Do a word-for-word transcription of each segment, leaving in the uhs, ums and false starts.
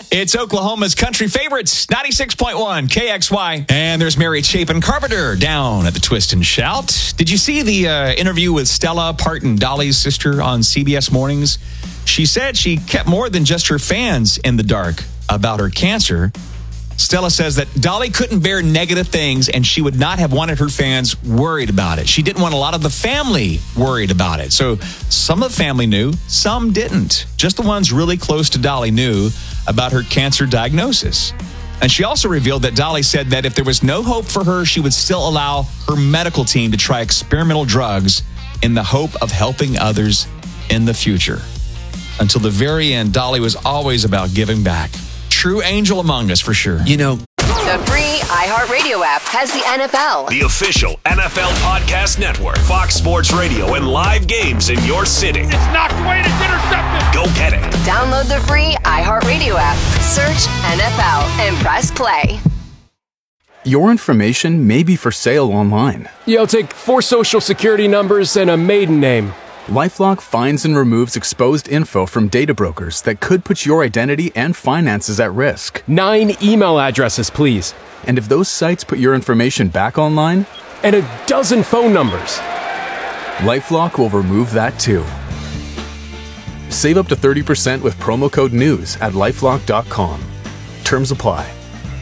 It's Oklahoma's country favorites, ninety-six point one K X Y. And there's Mary Chapin Carpenter down at the Twist and Shout. Did you see the uh, interview with Stella Parton, Dolly's sister, on C B S Mornings? She said she kept more than just her fans in the dark about her cancer. Stella says that Dolly couldn't bear negative things, and she would not have wanted her fans worried about it. She didn't want a lot of the family worried about it. So some of the family knew, some didn't. Just the ones really close to Dolly knew about her cancer diagnosis. And she also revealed that Dolly said that if there was no hope for her, she would still allow her medical team to try experimental drugs in the hope of helping others in the future. Until the very end, Dolly was always about giving back. True angel among us, for sure. You know, the free iHeartRadio app has the N F L. The official N F L podcast network. Fox Sports Radio and live games in your city. It's knocked away and it's intercepted. Go get it. Download the free iHeartRadio app. Search N F L and press play. Your information may be for sale online. Yeah, I'll take four social security numbers and a maiden name. LifeLock finds and removes exposed info from data brokers that could put your identity and finances at risk. Nine email addresses, please. And if those sites put your information back online? And a dozen phone numbers. LifeLock will remove that too. Save up to thirty percent with promo code NEWS at lifelock dot com. Terms apply.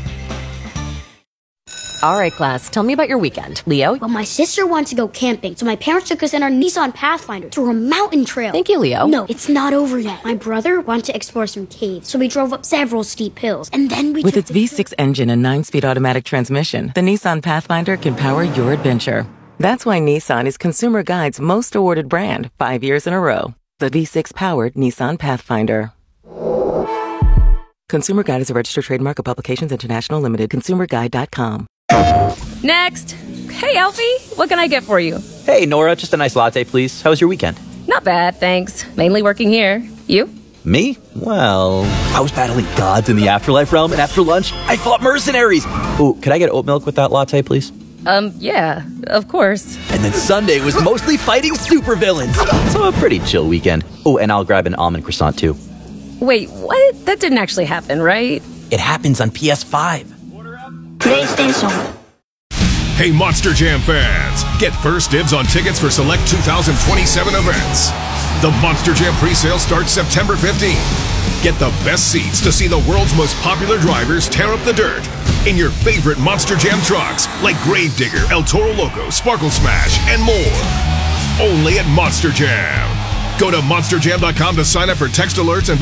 All right, class, tell me about your weekend. Leo? Well, my sister wanted to go camping, so my parents took us in our Nissan Pathfinder to a mountain trail. Thank you, Leo. No, it's not over yet. My brother wanted to explore some caves, so we drove up several steep hills, and then we With took its V six engine and nine-speed automatic transmission, the Nissan Pathfinder can power your adventure. That's why Nissan is Consumer Guide's most awarded brand, five years in a row. The V six-powered Nissan Pathfinder. Consumer Guide is a registered trademark of Publications International Limited. consumer guide dot com. Next. Hey, Alfie, what can I get for you? Hey, Nora, just a nice latte, please. How was your weekend? Not bad, thanks. Mainly working here. You? Me? Well, I was battling gods in the afterlife realm, and after lunch, I fought mercenaries. Ooh, could I get oat milk with that latte, please? Um, yeah, of course. And then Sunday was mostly fighting supervillains. So a pretty chill weekend. Oh, and I'll grab an almond croissant, too. Wait, what? That didn't actually happen, right? It happens on P S five. PlayStation. Hey, Monster Jam fans, get first dibs on tickets for select two thousand twenty-seven events. The Monster Jam presale starts September fifteenth. Get the best seats to see the world's most popular drivers tear up the dirt in your favorite Monster Jam trucks like Gravedigger, El Toro Loco, Sparkle Smash, and more. Only at Monster Jam. Go to monster jam dot com to sign up for text alerts and